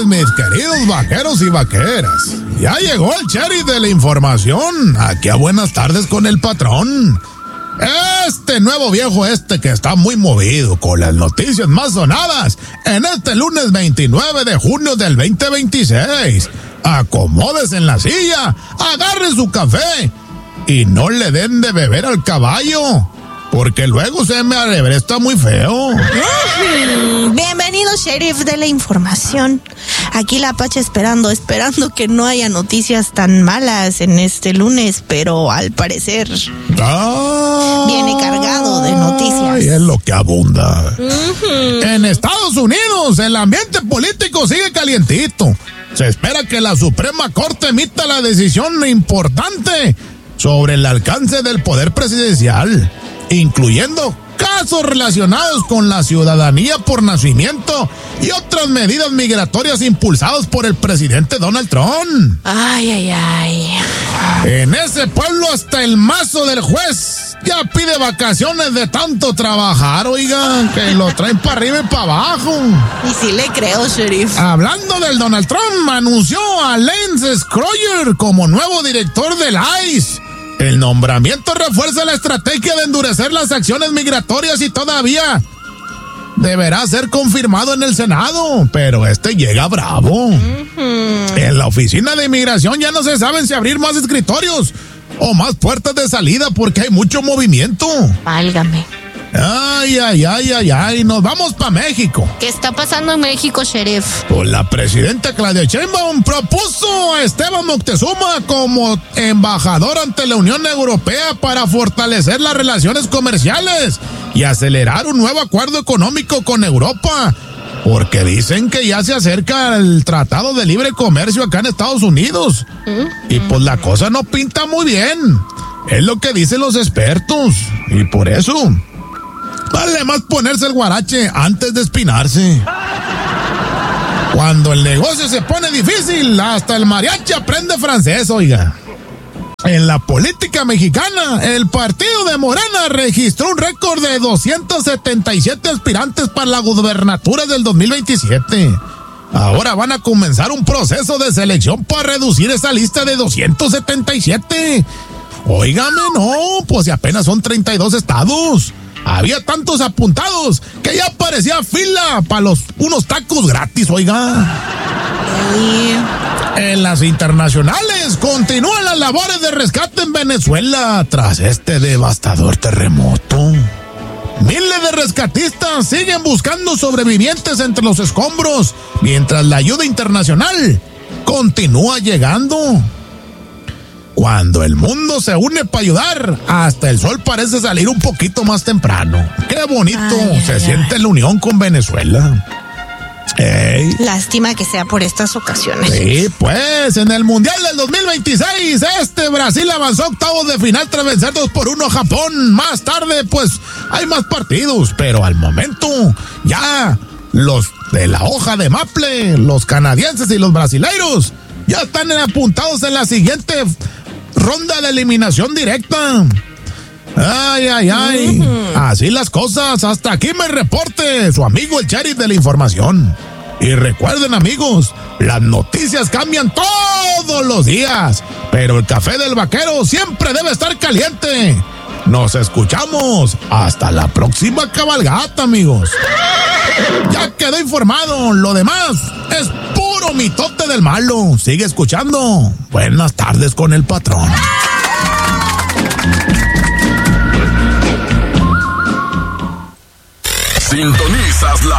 mis queridos vaqueros y vaqueras. Ya llegó el sheriff de la información. Aquí a Buenas Tardes con el patrón. Este nuevo viejo que está muy movido con las noticias más sonadas en este lunes 29 de junio del 2026. Acomódese en la silla, agarre su café y no le den de beber al caballo, porque luego se me arrebresta muy feo. Bienvenido, sheriff de la información. Aquí la Pacha esperando que no haya noticias tan malas en este lunes, pero al parecer viene cargado de noticias. Y es lo que abunda. En Estados Unidos, el ambiente político sigue calientito. Se espera que la Suprema Corte emita la decisión importante sobre el alcance del poder presidencial, incluyendo casos relacionados con la ciudadanía por nacimiento y otras medidas migratorias impulsadas por el presidente Donald Trump. Ay. En ese pueblo hasta el mazo del juez ya pide vacaciones de tanto trabajar, oigan, que lo traen para arriba y para abajo. Y sí le creo, sheriff. Hablando del Donald Trump, anunció a Lance Scroyer como nuevo director del ICE. El nombramiento refuerza la estrategia de endurecer las acciones migratorias y todavía deberá ser confirmado en el Senado, pero llega bravo. En la oficina de inmigración ya no se saben si abrir más escritorios o más puertas de salida porque hay mucho movimiento. Válgame. Ay, nos vamos para México. ¿Qué está pasando en México, sheriff? Pues la presidenta Claudia Sheinbaum propuso a Esteban Moctezuma como embajador ante la Unión Europea para fortalecer las relaciones comerciales y acelerar un nuevo acuerdo económico con Europa, porque dicen que ya se acerca el Tratado de Libre Comercio acá en Estados Unidos. Y pues la cosa no pinta muy bien. Es lo que dicen los expertos. Y por eso vale más ponerse el guarache antes de espinarse. Cuando el negocio se pone difícil, hasta el mariachi aprende francés, oiga. En la política mexicana, el partido de Morena registró un récord de 277 aspirantes para la gubernatura del 2027. Ahora van a comenzar un proceso de selección para reducir esa lista de 277. Óigame, no, pues si apenas son 32 estados. Había tantos apuntados que ya parecía fila para unos tacos gratis, oiga. En las internacionales continúan las labores de rescate en Venezuela tras este devastador terremoto. Miles de rescatistas siguen buscando sobrevivientes entre los escombros, mientras la ayuda internacional continúa llegando. Cuando el mundo se une para ayudar, hasta el sol parece salir un poquito más temprano. Qué bonito se siente la unión con Venezuela. Lástima que sea por estas ocasiones. Sí, pues en el Mundial del 2026, Brasil avanzó a octavos de final tras vencer 2-1 a Japón. Más tarde, pues, hay más partidos, pero al momento, ya los de la hoja de maple, los canadienses y los brasileiros, ya están apuntados en la siguiente ronda de eliminación directa. Ay. Así las cosas. Hasta aquí me reporte su amigo el sheriff de la información. Y recuerden, amigos, las noticias cambian todos los días, pero el café del vaquero siempre debe estar caliente. Nos escuchamos hasta la próxima cabalgata, amigos. Ya quedó informado. Lo demás es puro mitote del malo. Sigue escuchando Buenas Tardes con el patrón. Sintonizas la